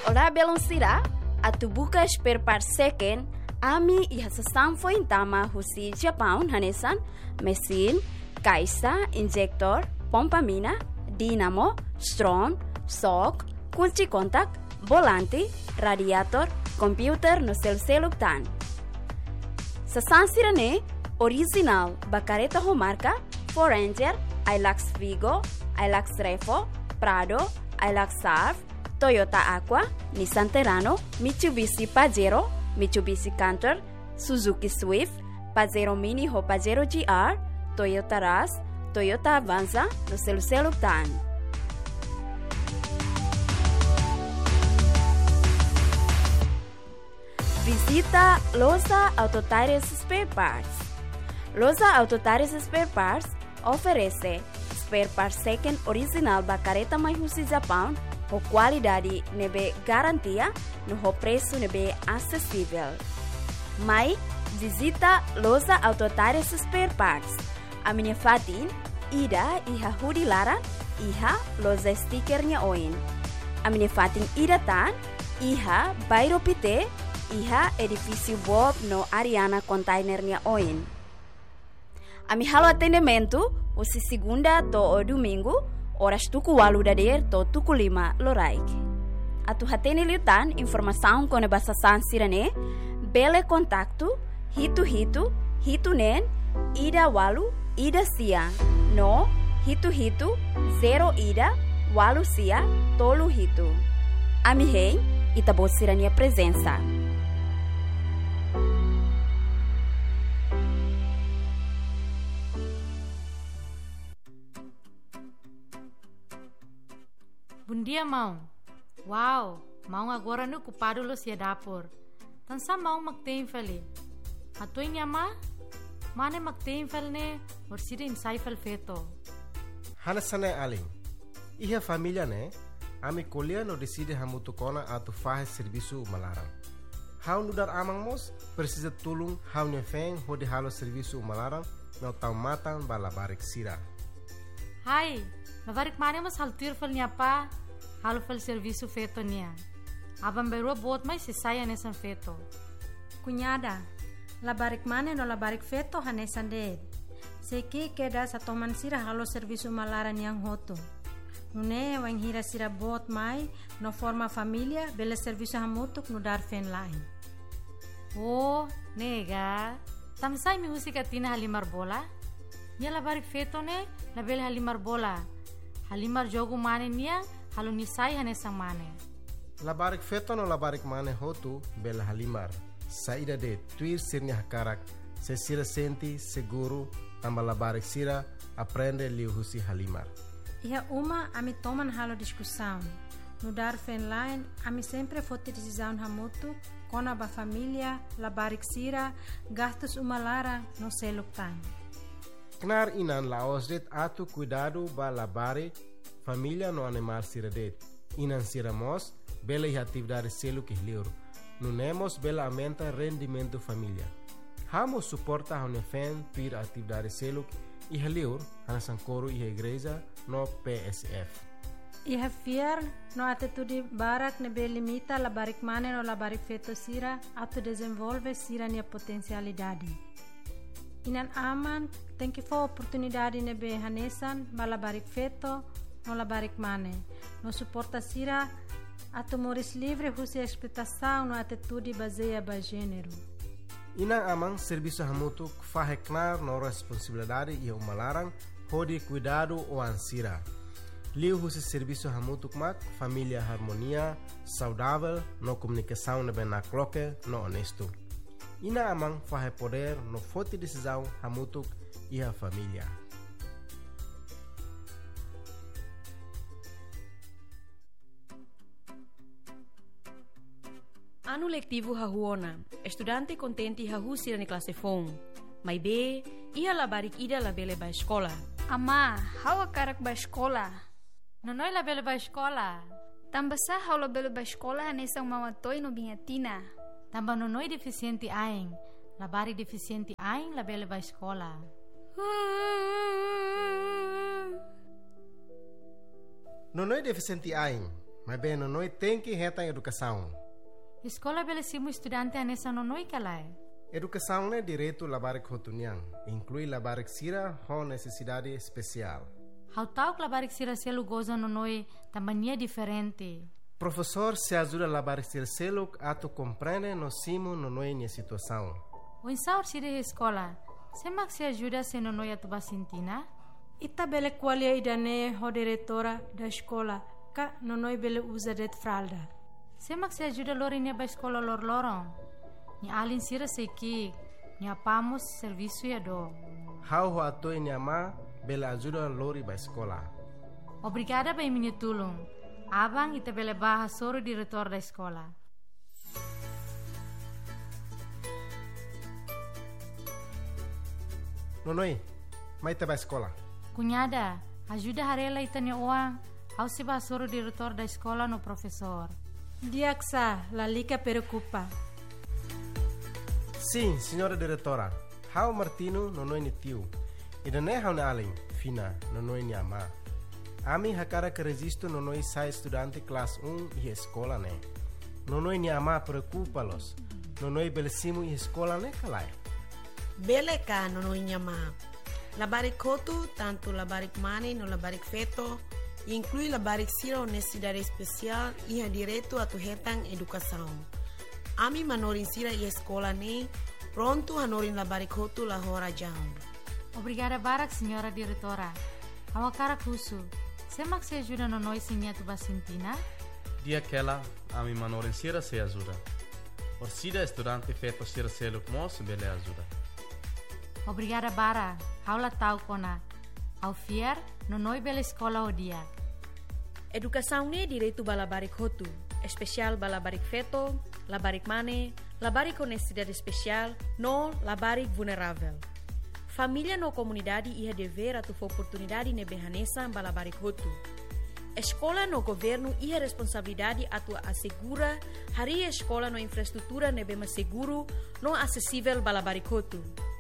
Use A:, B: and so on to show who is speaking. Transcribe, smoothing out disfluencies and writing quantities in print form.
A: Olá, Belonsira. Atu buka spare part second. Ami iha sasamfo intama husi Japão hanesan mesin, kaisa, injector, pompa mina, dinamo, strong, shock, kunci kontak, volante, radiator, computer no sel tan. Sasansira ne original bacareta marca Foranger, Hilux Vigo, Hilux Revo, Prado, Hilux Surf, Toyota Aqua, Nissan Terrano, Mitsubishi Pajero, Mitsubishi Canter, Suzuki Swift, Pajero Mini o Pajero GR, Toyota Rush, Toyota Avanza no selo tan. Visita Loza Autotires Spare Parts. Loza Autotires Spare Parts oferece spare parts second original bacareta Maihusi Japão com qualidade nebe garantia no preço nebe acessível. Mai visita Loza Autotires Spare Parts. A minha fatin ida iha hudi lara iha Loza stickernya oin. A minha fatin ida tan iha bairo pite iha edifício Bob no Ariana containernya oin. Ami halo atendimento usi segunda to o domingo horas tuku 8 da der to tuku 5 loraik. Atu hatene liutan informação com a basa sansirane bele contacto hitu nen ida walu ida sia no hitu 0 ida walu sia tolu hitu. Ami hei itabosirania presença.
B: Bom dia, mão. Uau, mão agora no culpado lo se dapor. Tansa mão magtem fali. Atoy niya mane magtem fal ne orsida insai fal feto.
C: Hanasane aling. Iha família ne, ami colher no decide hamutu kona atu fahe serviço malarang. Hau nudar amang mos precisa tulung hau ne feng hodi halo serviço malarang no tau matan bala barik sira.
B: Hai, labarik mane mas haltir fal niya pa. Halo fal serviço feto niya. Abang beru bot mai se saya nesan feto.
D: Cunhada, labarik mane no labarik feto hanesan de. Seki queda sa toman sira halo serviço malaran yang hoto. Nune wang hira sira bot mai no forma família bele serviço hamutuk no dar fen lain.
B: Oh, nega. Tamsai mi musika tina halimar bola? Nia labarik feto ne na bele halimar bola. Halimar jogo mane niya halo nisai hanesan mane.
C: Labarik feto no labarik mane hotu bela halimar. Saída de tuir sirnya hakarak, se sira senti seguro tamba labarik sira aprende liu husi halimar.
D: Iha uma ami toman halo discussão. No dar fen line ami sempre foti decisão hamutu kona ba família labarik sira gastos umalara no seluktan.
C: Knar inan laosdet atu cuidado ba labare família no animal siradet. Inan siramos bela e atividade selo que liur. Nunemos bela aumenta rendimento família. Hamo suporta a unefen tuir atividade selo e liur hanasan coro e igreja no PSF.
D: Iha fier no atitude barak nebe limita labarik mane no labarik feto sira atu desenvolve sira nia potencialidade. Inan aman tem que for oportunidade nebe hanesan balabarik feto no labarik mane. No suporta sira atu moris livre husi explotação no atitude baseia ba gênero.
C: Inang amang serviço hamutuk faheknar no responsabilidade e umalarang hodi cuidado o ansira. Liu husi serviço hamutuk mak família harmonia saudável no comunicação nebe na cloque no honesto. Ina amang fahe poder no forte decisão hamutuk e a família.
E: Ano letivo hahuona, estudante contente hahu sira ni classe fon. Mai be, ia labarik ida labele ba escola.
F: Ama, hawa karak ba escola.
B: Nonoi labele ba escola.
F: Tambasa hawa labele ba escola hanesang mawatoy no bingatina.
B: Tamba nonoi deficiente aing. Labari deficiente aing labele ba escola.
C: Nonoi deficiente aing. Mas bem, nonoi tem que retar educação.
B: Escola belesimo estudante anessa nonoi kalai.
C: Educação é direito labarik hotuniang, inclui labarik sira com necessidade especial.
B: How tau labarik sira selu goza nonoi tambania diferente.
C: Professor se ajuda labarik sir seluk ato compreende no simo nonoi nia situação.
B: O insaur sira escola, semak se ajuda se nonoi atu basintina?
D: Ita bele qualia idane ho diretora da escola, ka nonoi bele usa det fralda.
B: Semak se ajuda lori nia ba escola lor-lorong. Ni alin sira seki, ni apamos serviço ya do.
C: How ho ato nia ma bele ajuda lori ba escola.
B: Obrigada ba minha tulung. Abang ita bele baha soro diretor da escola.
C: Nonoi, mai te ba escola.
B: Cunhada, ajuda harela ita nia uang. How se ba soro diretor da escola no professor.
D: Diaksa, la lica preocupa.
C: Sim, senhora diretora. How Martino nonoi ni tiu. Ida ne how na alin, fina, nonoi ni ama. Ami hakara que registro nonoi sai estudante classe 1 e escola ne. Nonoi ni ama preocupa-los. Nonoi belesimo e escola ne kalai.
G: Bele ka nonoi nyama. Labarik kotu, tanto labarik mani no labarik feto, inclui labarik sira honestidade especial e a direito a tu hetang educação. Ami manorin sira e escola ne, pronto hanorin labarik kotu la hora jam.
B: Obrigada barak, senhora diretora. Awakara kusu. Semak se ajuda nonoi sinha tu basintina?
H: Dia aquela, ami manorin sira se ajuda. Orsida estudante feto sira seluk mos bele ajuda.
B: Obrigada bara. Haula tau kona. Au fier, nonoi bela escola o dia.
E: Educação ne direito ba labarik hotu, especial ba labarik feto, labarik mane, labarik honestidade especial, no labarik vulnerável. Família no comunidade ia dever atu oportunidade ne behanesa ba labarik hotu. Escola no governo ia responsabilidade atu assegura hari escola no infraestrutura ne bema seguro no acessível ba labarik hotu.